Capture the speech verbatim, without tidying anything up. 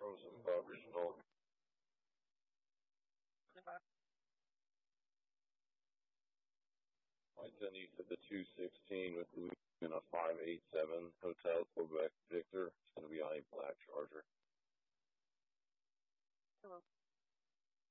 Frozen original. Flight ten east of the two sixteen with Louisiana five eight seven, Hotel Quebec Victor,